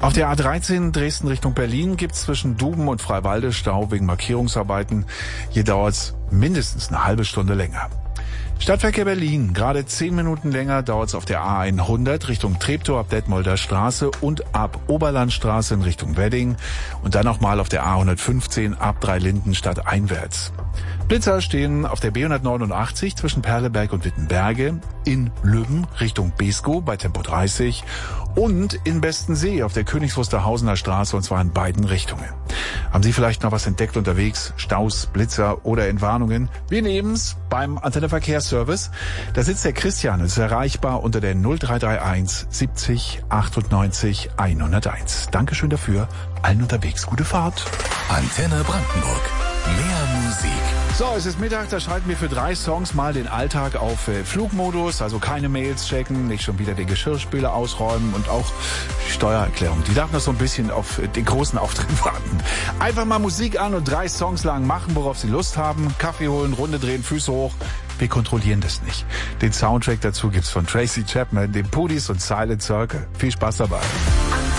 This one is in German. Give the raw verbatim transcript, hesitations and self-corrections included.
Auf der A dreizehn Dresden Richtung Berlin gibt's zwischen Duben und Freiwalde Stau wegen Markierungsarbeiten. Hier dauert's mindestens eine halbe Stunde länger. Stadtverkehr Berlin. Gerade zehn Minuten länger dauert's auf der A hundert Richtung Treptow ab Detmolder Straße und ab Oberlandstraße in Richtung Wedding. Und dann nochmal auf der A hundertfünfzehn ab Dreilinden stadteinwärts. Blitzer stehen auf der B hundertneunundachtzig zwischen Perleberg und Wittenberge, in Lübben Richtung Beeskow bei Tempo dreißig und in Bestensee auf der Königs Wusterhausener Straße, und zwar in beiden Richtungen. Haben Sie vielleicht noch was entdeckt unterwegs? Staus, Blitzer oder Entwarnungen? Wir nehmen's beim Antenne Verkehrsservice. Da sitzt der Christian, ist erreichbar unter der null drei drei eins siebzig achtundneunzig hunderteins. Dankeschön dafür. Allen unterwegs gute Fahrt. Antenne Brandenburg. Mehr Musik. So, es ist Mittag, da schalten wir für drei Songs mal den Alltag auf äh, Flugmodus, also keine Mails checken, nicht schon wieder den Geschirrspüler ausräumen und auch die Steuererklärung. Die darf noch so ein bisschen auf äh, den großen Auftritt warten. Einfach mal Musik an und drei Songs lang machen, worauf Sie Lust haben. Kaffee holen, Runde drehen, Füße hoch. Wir kontrollieren das nicht. Den Soundtrack dazu gibt's von Tracy Chapman, den Pudis und Silent Circle. Viel Spaß dabei.